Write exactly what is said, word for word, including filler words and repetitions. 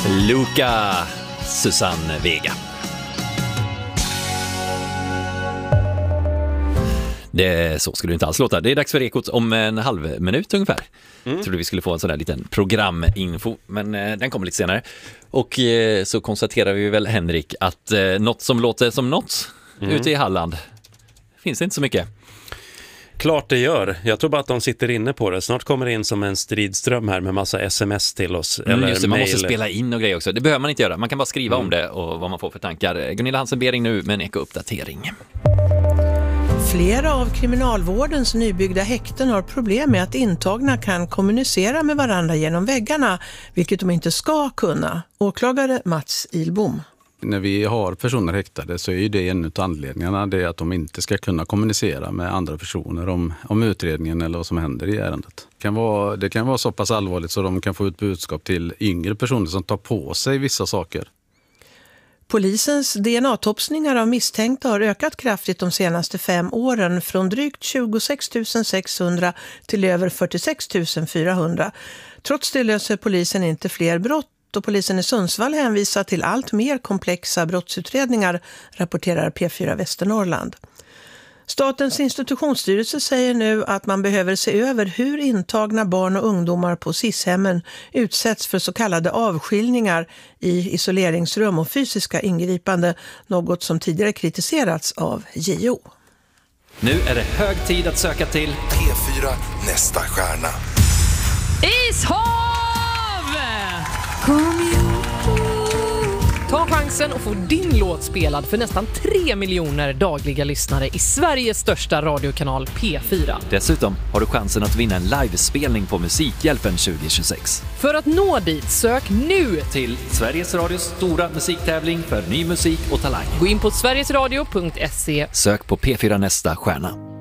Luca Susanne Vega. Det, så skulle det inte alls låta. Det är dags för Ekot om en halv minut ungefär. Mm. Jag trodde vi skulle få en sån där liten programinfo, men eh, den kommer lite senare. Och eh, så konstaterar vi väl, Henrik, att eh, något som låter som något mm. ute i Halland finns det inte så mycket. Klart det gör. Jag tror bara att de sitter inne på det. Snart kommer det in som en stridström här med massa sms till oss. Mm, eller just det, man mail. måste spela in och grejer också. Det behöver man inte göra. Man kan bara skriva mm. om det och vad man får för tankar. Gunilla Hansen-Bering nu med en eko-uppdatering. Flera av kriminalvårdens nybyggda häkten har problem med att intagna kan kommunicera med varandra genom väggarna, vilket de inte ska kunna. Åklagare Mats Ilbom. När vi har personer häktade så är ju det en av anledningarna, det är att de inte ska kunna kommunicera med andra personer om, om utredningen eller vad som händer i ärendet. Det kan vara, det kan vara så pass allvarligt så de kan få ut budskap till yngre personer som tar på sig vissa saker. Polisens D N A-topsningar av misstänkta har ökat kraftigt de senaste fem åren, från drygt tjugosex tusen sexhundra till över fyrtiosex tusen fyrahundra. Trots det löser polisen inte fler brott, och polisen i Sundsvall hänvisar till allt mer komplexa brottsutredningar, rapporterar P fyra Västernorrland. Statens institutionsstyrelse säger nu att man behöver se över hur intagna barn och ungdomar på S I S-hemmen utsätts för så kallade avskiljningar i isoleringsrum och fysiska ingripande, något som tidigare kritiserats av J O. Nu är det hög tid att söka till P fyra nästa stjärna. Ishav! Kom igen. Ta chansen och få din låt spelad för nästan tre miljoner dagliga lyssnare i Sveriges största radiokanal P fyra. Dessutom har du chansen att vinna en livespelning på Musikhjälpen tjugo tjugosex. För att nå dit, sök nu till Sveriges Radios stora musiktävling för ny musik och talang. Gå in på sverigesradio punkt se. Sök på P fyra nästa stjärna.